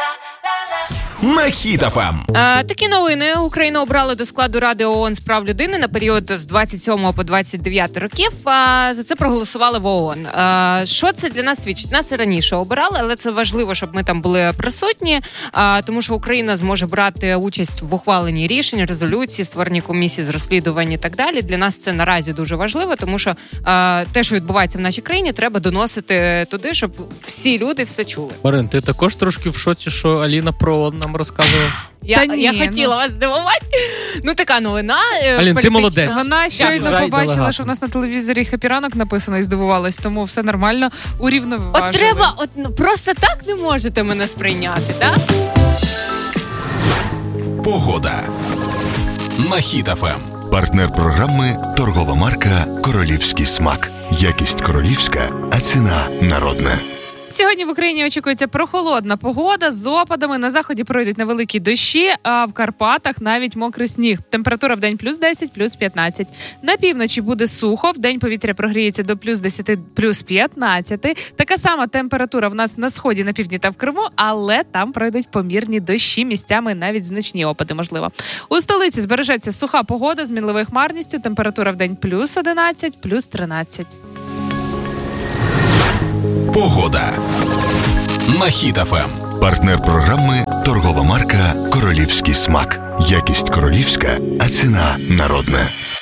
На Хіт ФМ. Такі новини. Україну обрали до складу Ради ООН з прав людини на період з 27 по 29 років. За це проголосували в ООН. Що це для нас свідчить? Нас і раніше обирали, але це важливо, щоб ми там були присутні, тому що Україна зможе брати участь в ухваленні рішень, резолюції, створенні комісій з розслідувань і так далі. Для нас це наразі дуже важливо, тому що те, що відбувається в нашій країні, треба доносити туди, щоб всі люди все чули. Марин, ти також трошки в шоці, що Аліна про ООН нам розказувала? Я хотіла вас здивувати. Така новина. Алін, ти молодець. Вона щойно побачила, що в нас на телевізорі «Хеппі ранок» написано і здивувалась, тому все нормально, урівноважили. От треба, просто так не можете мене сприйняти, так? Погода. На Хіт ФМ. Партнер програми «Торгова марка «Королівський смак». Якість королівська, а ціна народна. Сьогодні в Україні очікується прохолодна погода з опадами. На заході пройдуть невеликі дощі, а в Карпатах навіть мокрий сніг. Температура вдень плюс 10, плюс 15. На півночі буде сухо, вдень повітря прогріється до плюс 10, плюс 15. Така сама температура в нас на сході, на півдні та в Криму, але там пройдуть помірні дощі, місцями навіть значні опади, можливо. У столиці збережеться суха погода з мінливою хмарністю, температура вдень плюс 11, плюс 13. Погода. На Хіт ФМ. Партнер програми «Торгова марка «Королівський смак». Якість королівська, а ціна народна.